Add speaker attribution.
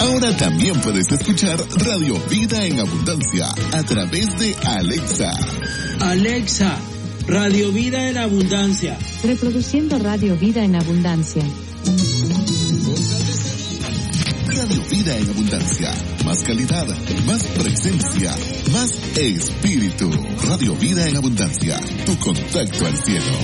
Speaker 1: Ahora también puedes escuchar Radio Vida en Abundancia a través de Alexa.
Speaker 2: Alexa, Radio Vida en Abundancia.
Speaker 3: Reproduciendo Radio Vida en Abundancia.
Speaker 1: Radio Vida en Abundancia. Más calidad, más presencia, más espíritu. Radio Vida en Abundancia. Tu contacto al cielo.